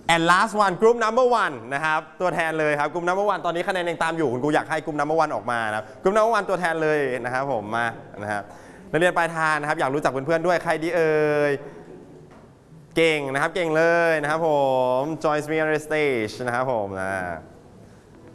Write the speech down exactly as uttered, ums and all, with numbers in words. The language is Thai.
and last one กลุ่ม number one นะครับตัวแทนเลยครับกลุ่ม number one ตอนนี้คะแนนยังตามอยู่คุณครูอยากให้กลุ่ม number one ออกมานะกลุ่ม number one ตัวแทนเลยนะครับผมมานะครับนักเรียนปลายทางนะครับอยากรู้จักเพื่อนๆด้วยใครดีเอ่ยเก่งนะครับเก่งเลยนะครับผม join me on the stage นะครับผมนะ